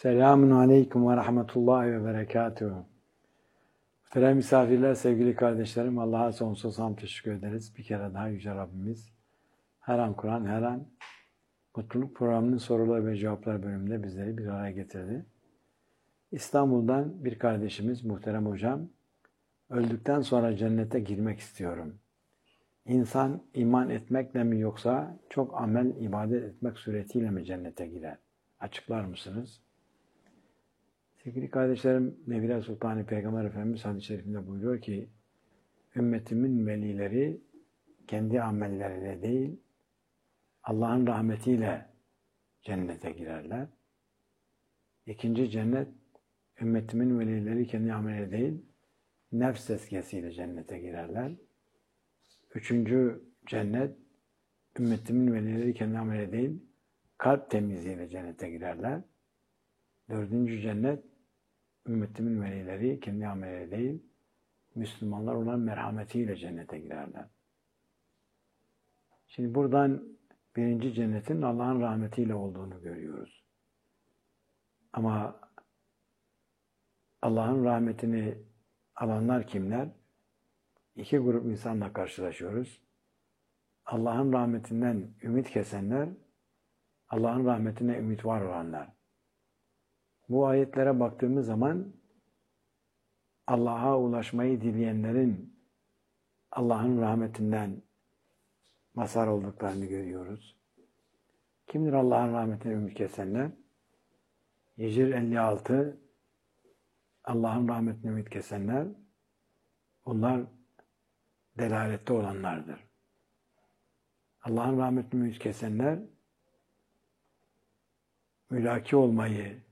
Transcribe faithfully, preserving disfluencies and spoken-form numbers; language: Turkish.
Selamun Aleyküm ve Rahmetullahi ve Berekatuhu. Muhterem misafirler, sevgili kardeşlerim, Allah'a sonsuz hamd teşekkür ederiz. Bir kere daha Yüce Rabbimiz her an Kur'an, her an Mutluluk Programı'nın sorular ve cevaplar bölümünde bizleri bir araya getirdi. İstanbul'dan bir kardeşimiz, muhterem hocam, öldükten sonra cennete girmek istiyorum. İnsan iman etmekle mi yoksa çok amel, ibadet etmek suretiyle mi cennete girer? Açıklar mısınız? Sevgili kardeşlerim, Mevla Sultan-ı Peygamber Efendimiz hadis-i şerifinde buyuruyor ki, ümmetimin velileri kendi amelleriyle değil, Allah'ın rahmetiyle cennete girerler. İkinci cennet, ümmetimin velileri kendi ameliyle değil, nefs tezkiyesiyle cennete girerler. Üçüncü cennet, ümmetimin velileri kendi ameliyle değil, kalp temizliğiyle cennete girerler. Dördüncü cennet, ümmetimin velileri kendi ameliyle değil, Müslümanlar olan merhametiyle cennete girerler. Şimdi buradan birinci cennetin Allah'ın rahmetiyle olduğunu görüyoruz. Ama Allah'ın rahmetini alanlar kimler? İki grup insanla karşılaşıyoruz. Allah'ın rahmetinden ümit kesenler, Allah'ın rahmetine ümit var olanlar. Bu ayetlere baktığımız zaman Allah'a ulaşmayı dileyenlerin Allah'ın rahmetinden mazhar olduklarını görüyoruz. Kimdir Allah'ın rahmetine ümit kesenler? Hicr elli altı Allah'ın rahmetine ümit kesenler, bunlar delalette olanlardır. Allah'ın rahmetine ümit kesenler, mülaki olmayı,